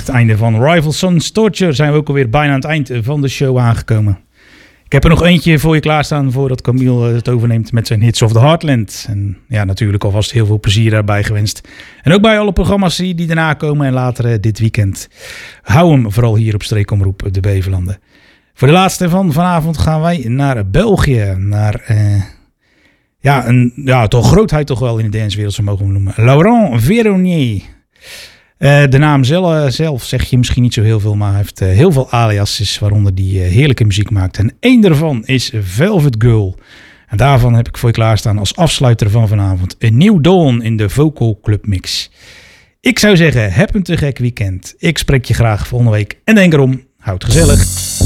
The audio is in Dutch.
het einde van Rival Sons Torture zijn we ook alweer bijna aan het eind van de show aangekomen. Ik heb er nog eentje voor je klaarstaan voordat Camille het overneemt met zijn Hits of the Heartland. En ja, natuurlijk alvast heel veel plezier daarbij gewenst. En ook bij alle programma's die daarna komen en later dit weekend. Hou hem vooral hier op Streekomroep de Beverlanden. Voor de laatste van vanavond gaan wij naar België. Naar toch grootheid toch wel in de dancewereld, zo mogen we hem noemen. Laurent Veronier. De naam zelf zeg je misschien niet zo heel veel, maar hij heeft heel veel aliases, waaronder die heerlijke muziek maakt. En één daarvan is Velvet Girl. En daarvan heb ik voor je klaarstaan als afsluiter van vanavond een nieuw Dawn in de Vocal Club Mix. Ik zou zeggen, heb een te gek weekend. Ik spreek je graag volgende week. En denk erom, houd gezellig.